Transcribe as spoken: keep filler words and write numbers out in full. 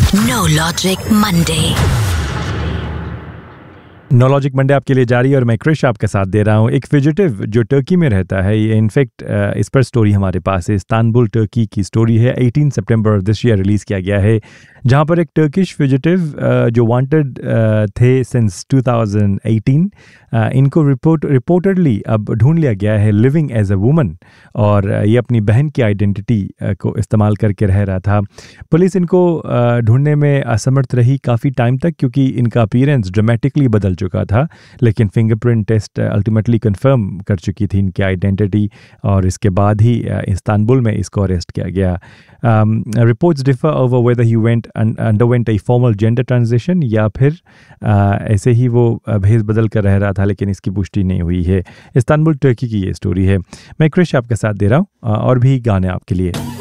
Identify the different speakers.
Speaker 1: No Logic Monday.
Speaker 2: No logic Monday आपके लिए जारी और मैं क्रिश आपके साथ दे रहा हूँ। एक फिजिटिव जो टर्की में रहता है, ये इनफैक्ट इस पर स्टोरी हमारे पास है। इस्तांबुल टर्की की स्टोरी है। अठारह सितंबर दिस ईयर रिलीज़ किया गया है, जहाँ पर एक टर्किश फिजिटिव जो वांटेड थे सिंस टू थाउजेंड एटीन, इनको रिपोर्ट रिपोर्टेडली अब ढूंढ लिया गया है लिविंग एज अ वुमन, और ये अपनी बहन की आइडेंटिटी को इस्तेमाल करके रह रहा था। पुलिस इनको ढूंढने में असमर्थ रही काफ़ी टाइम तक, क्योंकि इनका अपीयरेंस ड्रामेटिकली बदल चुका था, लेकिन फिंगरप्रिंट टेस्ट अल्टीमेटली कंफर्म कर चुकी थी इनकी आइडेंटिटी, और इसके बाद ही इस्तांबुल में इसको अरेस्ट किया गया। Reports differ over weather he went underwent a formal gender transition, या फिर uh, ऐसे ही वो भेस बदल कर रह रहा था, लेकिन इसकी पुष्टि नहीं हुई है। इस्तांबुल टर्की की ये स्टोरी है। मैं क्रिश आपके साथ दे रहा हूँ, और भी गाने आपके लिए।